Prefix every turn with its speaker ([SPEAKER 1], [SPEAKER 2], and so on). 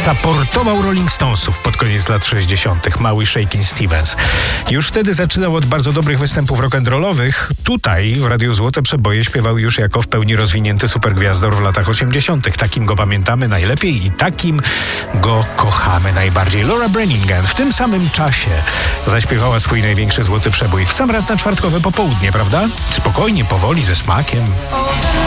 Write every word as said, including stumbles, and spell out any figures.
[SPEAKER 1] Saportował Rolling Stonesów pod koniec lat sześćdziesiątych. Mały Shakin' Stevens. Już wtedy zaczynał od bardzo dobrych występów rock'n'rollowych. Tutaj w Radiu Złote Przeboje śpiewał już jako w pełni rozwinięty supergwiazdor w latach osiemdziesiątych. Takim go pamiętamy najlepiej i takim go kochamy najbardziej. Laura Branigan w tym samym czasie zaśpiewała swój największy złoty przebój w sam raz na czwartkowe popołudnie, prawda? Spokojnie, powoli, ze smakiem.